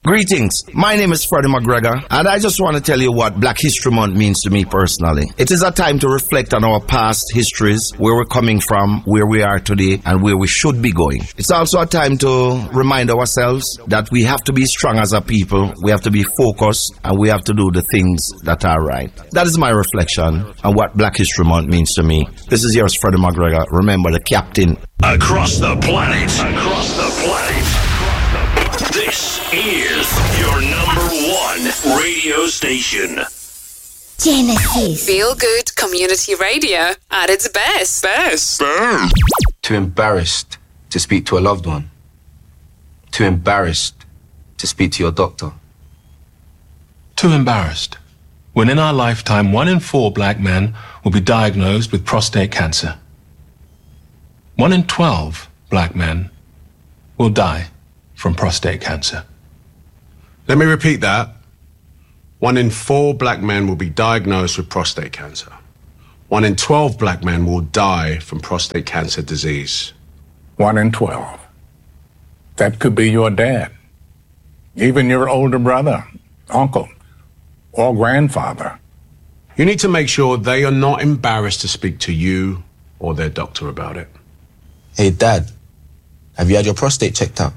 Greetings, my name is Freddie McGregor, and I just want to tell you what Black History Month means to me personally. It is a time to reflect on our past histories, where we're coming from, where we are today, and where we should be going. It's also a time to remind ourselves that we have to be strong as a people, we have to be focused, and we have to do the things that are right. That is my reflection on what Black History Month means to me. This is yours, Freddie McGregor. Remember, the captain. Across the planet. Across the planet. This is your #1 radio station. Genesis. Feel good community radio at its best. Too embarrassed to speak to a loved one. Too embarrassed to speak to your doctor. Too embarrassed. When in our lifetime, 1 in 4 black men will be diagnosed with prostate cancer. 1 in 12 black men will die from prostate cancer. Let me repeat that. 1 in 4 black men will be diagnosed with prostate cancer. 1 in 12 black men will die from prostate cancer disease. 1 in 12. That could be your dad, even your older brother, uncle, or grandfather. You need to make sure they are not embarrassed to speak to you or their doctor about it. Hey, Dad, have you had your prostate checked out?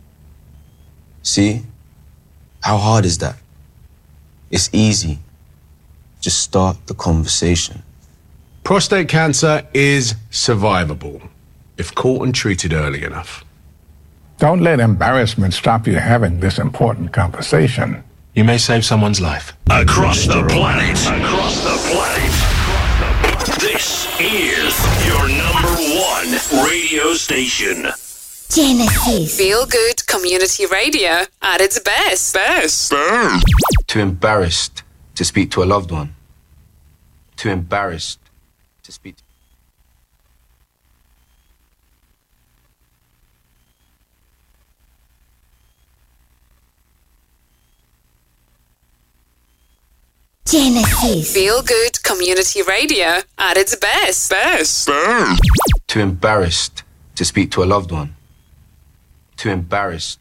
See? How hard is that? It's easy. Just start the conversation. Prostate cancer is survivable if caught and treated early enough. Don't let embarrassment stop you having this important conversation. You may save someone's life. Across the planet. Across the planet. This is your #1 radio station. Genesis. Feel good community radio at its best. Too embarrassed to speak to a loved one. Too embarrassed to speak to... Genesis. Feel good community radio at its best. Too embarrassed to speak to a loved one. Too embarrassed